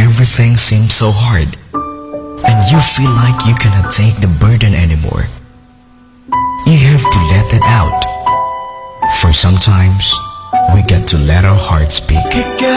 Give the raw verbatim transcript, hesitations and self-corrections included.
everything seems so hard, and you feel like you cannot take the burden anymore, you have to let it out. For sometimes, we got to let our hearts speak.